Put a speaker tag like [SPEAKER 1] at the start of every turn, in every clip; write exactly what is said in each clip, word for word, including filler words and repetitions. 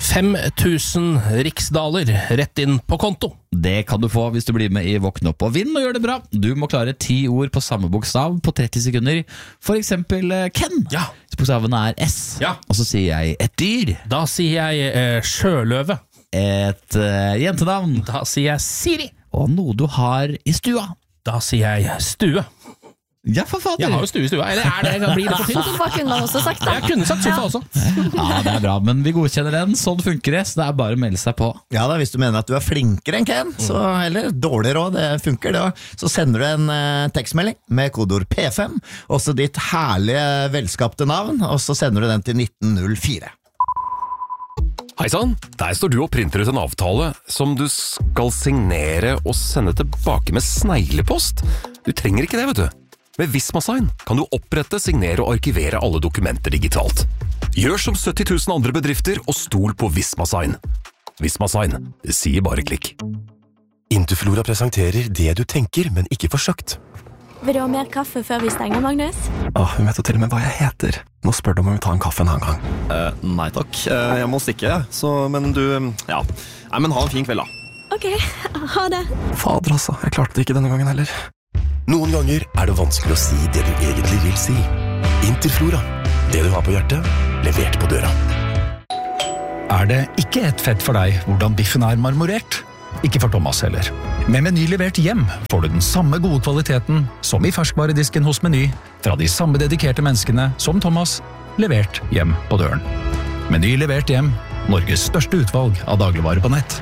[SPEAKER 1] fem tusen riksdaler rett inn på konto.
[SPEAKER 2] Det kan du få hvis du blir med i Våkne opp og vinn og gjør det bra. Du må klare ti ord på samme bokstav på tretti sekunder. For eksempel Ken.
[SPEAKER 1] Ja.
[SPEAKER 2] Bokstaven er S.
[SPEAKER 1] Ja.
[SPEAKER 2] Og så sier jeg et dyr.
[SPEAKER 1] Da sier jeg eh, sjøløve.
[SPEAKER 2] Et uh, jentenavn.
[SPEAKER 1] Da sier jeg Siri.
[SPEAKER 2] Og noe du har i stua.
[SPEAKER 1] Da sier jeg stue.
[SPEAKER 2] Ja, for fader.
[SPEAKER 1] Jeg har jo stue i stua. Eller er det, blir det for tynt?
[SPEAKER 3] Sofa kunne man også sagt da.
[SPEAKER 1] Jeg kunne sagt sofa også.
[SPEAKER 2] Ja, det er bra, men vi godkjenner den. Sånn funker det, så det er bare å melde seg på.
[SPEAKER 4] Ja da, hvis du mener at du er flinkere enn Ken, så, eller dårligere også, det funker det også, så sender du en uh, tekstmelding med kodord P fem, også ditt herlige velskapte navn, og så sender du den til nitten null fire.
[SPEAKER 5] Hei sann, der står du og printer ut en avtale som du skal signere og sende tilbake med sneglepost. Du trenger ikke det, vet du. Med Visma-sign kan du opprette, signere og arkivere alle dokumenter digitalt. Gjør som sytti tusen andre bedrifter og stol på Visma-sign. Visma-sign, det sier bare klikk.
[SPEAKER 6] Interflora presenterer det du tenker, men ikke for sagt.
[SPEAKER 3] Vil du ha mer kaffe før vi stenger, Magnus?
[SPEAKER 6] Åh, hun vet jo til og med hva jeg heter. Nå spør du om jeg vil ta en kaffe en annen gang.
[SPEAKER 7] Uh, nei takk, uh, jeg må stikke, så, men du, ja. Nei, men ha en fin kveld da.
[SPEAKER 3] Ok, ha det.
[SPEAKER 6] Fader altså, jeg klarte det ikke denne gangen heller. Noen ganger er det vanskelig å si det du egentlig vil si. Interflora, det du har på hjertet, levert på døra.
[SPEAKER 8] Er det ikke et fett for deg hvordan biffen er marmorert? Ikke for Thomas heller. Med Meny levert hjem får du den samme gode kvaliteten som i ferskvaredisken hos Meny, fra de samme dedikerte menneskene som Thomas, levert hjem på døren. Meny levert hjem, Norges største utvalg av dagligvarer på nett.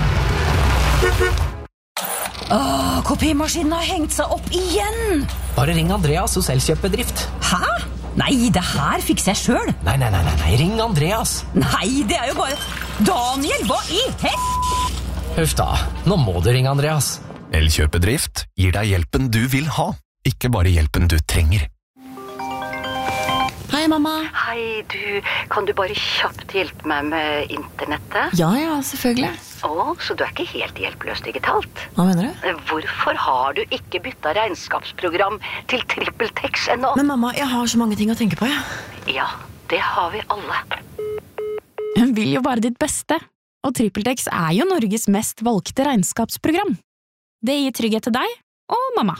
[SPEAKER 9] Åh, kopimaskinen har hengt seg opp igjen!
[SPEAKER 10] Bare ring Andreas hos Elkjøp-bedrift.
[SPEAKER 9] Hæ? Nei, det her fikser jeg selv.
[SPEAKER 10] Nei, nei, nei, nei, nei, ring Andreas.
[SPEAKER 9] Nei, det er jo bare... Daniel, hva i hel...
[SPEAKER 10] Huff da, nå må du ringe Andreas.
[SPEAKER 5] Elkjøp-bedrift gir deg hjelpen du vil ha, ikke bare hjelpen du trenger.
[SPEAKER 3] Hei, mamma.
[SPEAKER 11] Hei, du. Kan du bare kjapt hjelpe meg med internettet?
[SPEAKER 3] Ja, ja, selvfølgelig.
[SPEAKER 11] Å, så du er ikke helt hjelpeløs digitalt?
[SPEAKER 3] Hva mener du?
[SPEAKER 11] Hvorfor har du ikke byttet regnskapsprogram til TrippelTex ennå?
[SPEAKER 3] Men mamma, jeg har så mange ting å tenke på, ja.
[SPEAKER 11] Ja, det har vi alle.
[SPEAKER 12] Hun vil jo bare ditt beste. Og TrippelTex er jo Norges mest valgte regnskapsprogram. Det gir trygghet til deg og mamma.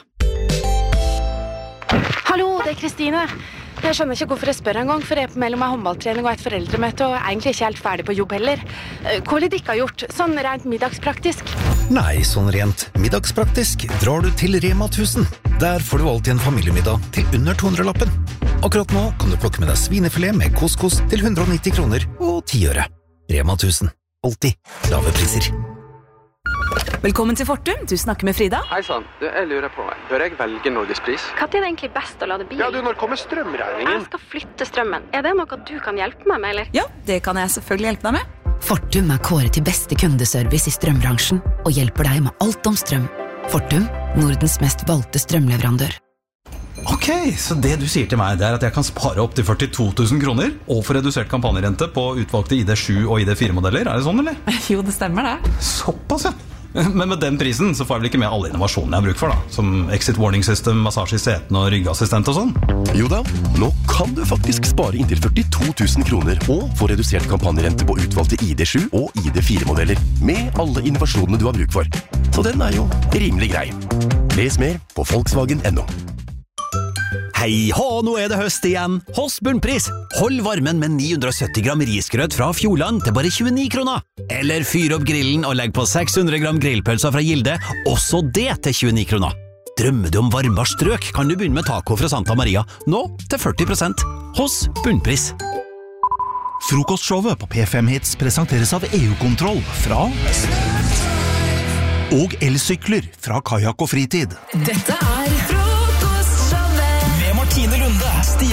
[SPEAKER 13] Hallo, det er Kristine. Jeg skjønner ikke hvorfor jeg spør en gang, for jeg er på mellom en håndballtrening og et foreldremøte, og er egentlig ikke helt ferdig på jobb heller. Hva vil dere ha gjort, sånn rent middagspraktisk?
[SPEAKER 14] Nei, sånn rent middagspraktisk drar du til Rema tusen. Der får du alltid en familiemiddag til under to hundre lappen. Akkurat nå kan du plukke med deg svinefilet med couscous til hundre og nitti kroner og ti øre. Rema tusen. Alltid lave priser.
[SPEAKER 15] Velkommen til Fortum, du snakker med Frida.
[SPEAKER 16] Hei sann, du, jeg lurer på meg. Bør jeg velge Norgespris?
[SPEAKER 13] Hva er det egentlig best å lade bil?
[SPEAKER 16] Ja, du, når kommer strømregningen?
[SPEAKER 13] Jeg skal flytte strømmen. Er det noe du kan hjelpe meg med, eller?
[SPEAKER 15] Ja, det kan jeg selvfølgelig hjelpe deg med.
[SPEAKER 17] Fortum er kåret til beste kundeservice i strømbransjen og hjelper deg med alt om strøm. Fortum, Nordens mest valgte strømleverandør.
[SPEAKER 18] Ok, så det du sier til meg det er at jeg kan spare opp til førtito tusen kroner og få redusert kampanjerente på utvalgte I D sju og I D fire modeller, er det sånn, eller?
[SPEAKER 15] Jo, det stemmer det.
[SPEAKER 18] Såpass, ja. Men med den prisen så får jeg vel ikke med alle innovasjonene jeg har bruk for da, som exit warning system, massasje I setene og ryggassistent og sånn?
[SPEAKER 6] Jo da, nå kan du faktisk spare inntil førtito tusen kroner og få redusert kampanjerente på utvalgte I D sju og I D fire modeller, med alle innovasjonene du har bruk for. Så den er jo rimelig grei. Les mer på Volkswagen punktum no.
[SPEAKER 19] Hei hå, nå er det høst igjen. Hos Bunnpris. Hold varmen med ni hundre og sytti gram risgrøt fra Fjordland til bare tjueni kroner. Eller fyr opp grillen og legg på seks hundre gram grillpølser fra Gilde, også det til tjueni kroner. Drømmer du om varmere strøk, kan du begynne med taco fra Santa Maria, nå til førti prosent. Hos Bunnpris.
[SPEAKER 20] Frokostshowet på P fem Hits presenteres av E U-kontroll fra og elsykler fra Kajak og Fritid.
[SPEAKER 9] Dette er Frokostshowet med Martine Lunde, Stian